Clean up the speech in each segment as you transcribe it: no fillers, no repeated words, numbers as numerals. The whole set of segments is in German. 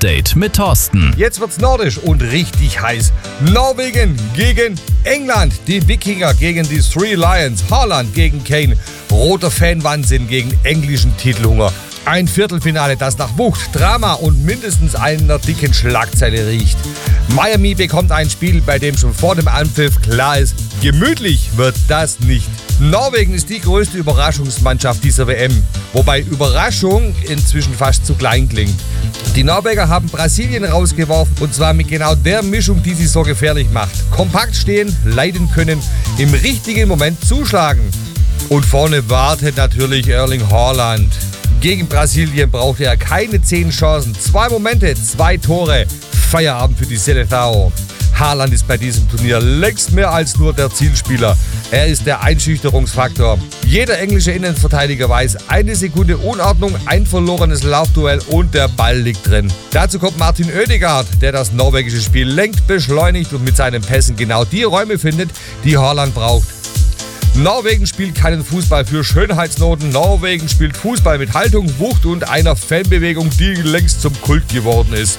WM-Update mit Thorsten. Jetzt wird's nordisch und richtig heiß. Norwegen gegen England, die Wikinger gegen die Three Lions, Haaland gegen Kane, roter Fanwahnsinn gegen englischen Titelhunger. Ein Viertelfinale, das nach Wucht, Drama und mindestens einer dicken Schlagzeile riecht. Miami bekommt ein Spiel, bei dem schon vor dem Anpfiff klar ist, gemütlich wird das nicht. Norwegen ist die größte Überraschungsmannschaft dieser WM, wobei Überraschung inzwischen fast zu klein klingt. Die Norweger haben Brasilien rausgeworfen und zwar mit genau der Mischung, die sie so gefährlich macht. Kompakt stehen, leiden können, im richtigen Moment zuschlagen. Und vorne wartet natürlich Erling Haaland. Gegen Brasilien brauchte er keine 10 Chancen, 2 Momente, 2 Tore. Feierabend für die Seleção. Haaland ist bei diesem Turnier längst mehr als nur der Zielspieler. Er ist der Einschüchterungsfaktor. Jeder englische Innenverteidiger weiß, eine Sekunde Unordnung, ein verlorenes Laufduell und der Ball liegt drin. Dazu kommt Martin Ødegaard, der das norwegische Spiel lenkt, beschleunigt und mit seinen Pässen genau die Räume findet, die Haaland braucht. Norwegen spielt keinen Fußball für Schönheitsnoten. Norwegen spielt Fußball mit Haltung, Wucht und einer Fanbewegung, die längst zum Kult geworden ist.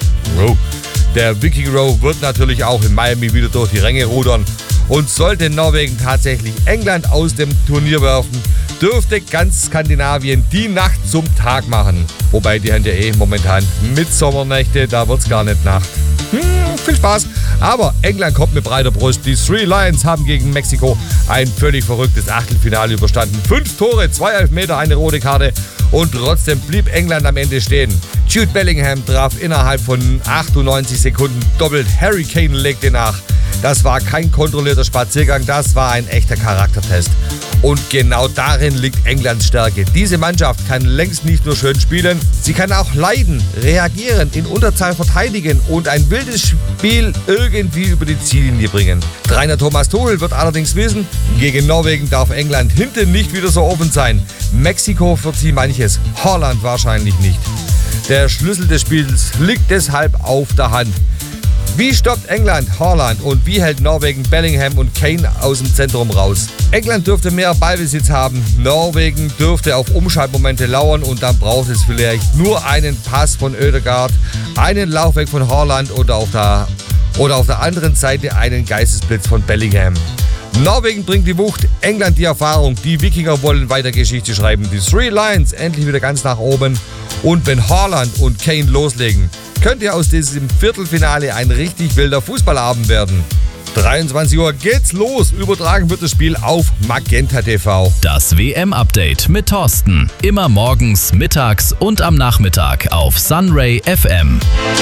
Der Viking Row wird natürlich auch in Miami wieder durch die Ränge rudern. Und sollte Norwegen tatsächlich England aus dem Turnier werfen, dürfte ganz Skandinavien die Nacht zum Tag machen. Wobei die haben ja momentan Mitsommernächte, da wird's gar nicht Nacht. Viel Spaß. Aber England kommt mit breiter Brust. Die Three Lions haben gegen Mexiko ein völlig verrücktes Achtelfinale überstanden. 5 Tore, 2 Elfmeter, eine rote Karte. Und trotzdem blieb England am Ende stehen. Jude Bellingham traf innerhalb von 98 Sekunden doppelt. Harry Kane legte nach. Das war kein kontrollierter Spaziergang, das war ein echter Charaktertest. Und genau darin liegt Englands Stärke. Diese Mannschaft kann längst nicht nur schön spielen, sie kann auch leiden, reagieren, in Unterzahl verteidigen und ein wildes Spiel irgendwie über die Ziellinie bringen. Trainer Thomas Tuchel wird allerdings wissen, gegen Norwegen darf England hinten nicht wieder so offen sein. Mexiko verzieht manches, Haaland wahrscheinlich nicht. Der Schlüssel des Spiels liegt deshalb auf der Hand. Wie stoppt England Haaland und wie hält Norwegen Bellingham und Kane aus dem Zentrum raus? England dürfte mehr Ballbesitz haben, Norwegen dürfte auf Umschaltmomente lauern und dann braucht es vielleicht nur einen Pass von Ødegaard, einen Laufweg von Haaland oder auf der anderen Seite einen Geistesblitz von Bellingham. Norwegen bringt die Wucht, England die Erfahrung, die Wikinger wollen weiter Geschichte schreiben, die Three Lions endlich wieder ganz nach oben und wenn Haaland und Kane loslegen, könnte aus diesem Viertelfinale ein richtig wilder Fußballabend werden. 23 Uhr geht's los. Übertragen wird das Spiel auf Magenta TV. Das WM-Update mit Thorsten. Immer morgens, mittags und am Nachmittag auf Sunray FM.